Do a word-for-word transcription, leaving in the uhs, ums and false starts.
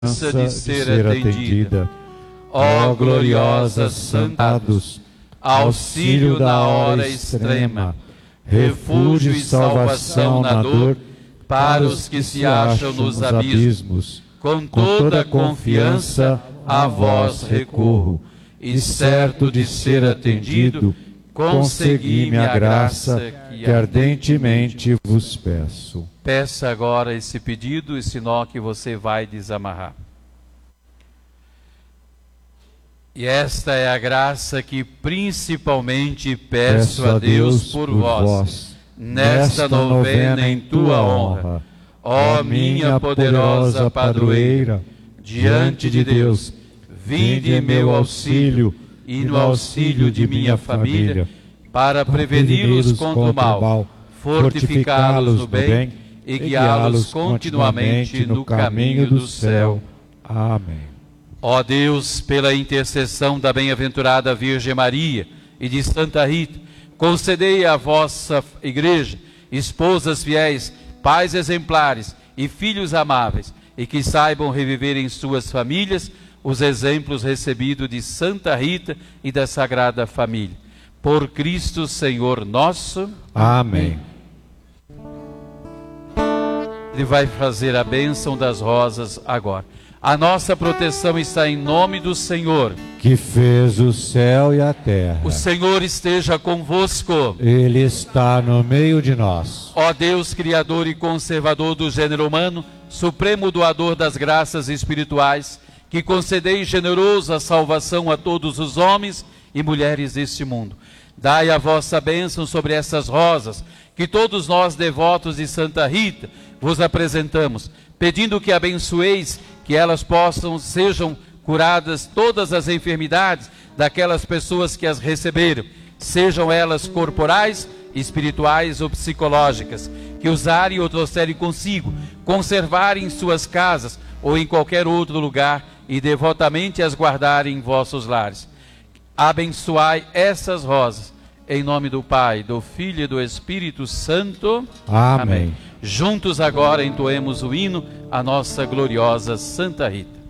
de ser atendida. Ó gloriosa Santa Cruz, auxílio na hora extrema, refúgio e salvação na dor para os que se acham nos abismos, com toda confiança a vós recorro, e certo de ser atendido, consegui-me a graça que ardentemente vos peço. Peça agora esse pedido, esse nó que você vai desamarrar. E esta é a graça que principalmente peço, peço a Deus, Deus por, por vós, vós, nesta novena em tua honra. Ó minha poderosa padroeira, diante de Deus, vinde em meu auxílio e no auxílio de minha família, para preveni-los contra o mal, fortificá-los no bem e guiá-los continuamente no caminho do céu. Amém. Ó Deus, pela intercessão da bem-aventurada Virgem Maria e de Santa Rita, concedei à vossa Igreja, esposas fiéis, pais exemplares e filhos amáveis, e que saibam reviver em suas famílias os exemplos recebidos de Santa Rita e da Sagrada Família. Por Cristo Senhor nosso. Amém. Ele vai fazer a bênção das rosas agora. A nossa proteção está em nome do Senhor, que fez o céu e a terra. O Senhor esteja convosco. Ele está no meio de nós. Ó Deus, Criador e conservador do gênero humano, supremo doador das graças espirituais, que concedeis generosa salvação a todos os homens e mulheres deste mundo. Dai a vossa bênção sobre essas rosas, que todos nós, devotos de Santa Rita, vos apresentamos, pedindo que abençoeis, que elas possam, sejam curadas todas as enfermidades daquelas pessoas que as receberam, sejam elas corporais, espirituais ou psicológicas, que usarem ou trouxerem consigo, conservarem em suas casas ou em qualquer outro lugar e devotamente as guardarem em vossos lares. Abençoai essas rosas, em nome do Pai, do Filho e do Espírito Santo. Amém. Amém. Juntos agora entoemos o hino à nossa gloriosa Santa Rita.